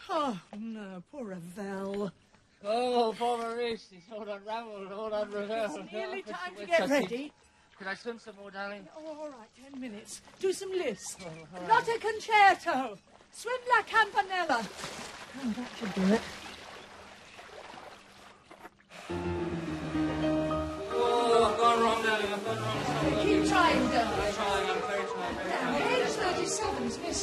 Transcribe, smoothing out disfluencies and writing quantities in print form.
Oh, no, poor Ravel. Oh, poor Maurice, he's all unravelled, all unravelled. It's nearly time to get ready. Can I swim some more, darling? Oh, all right, 10 minutes. Do some Liszt. Oh, all right. Not a concerto. Swim La Campanella. Oh, that should do it. Oh, I've gone wrong, darling, I've gone wrong. Keep trying, darling. I'm trying, I'm very trying. Page 37's missing.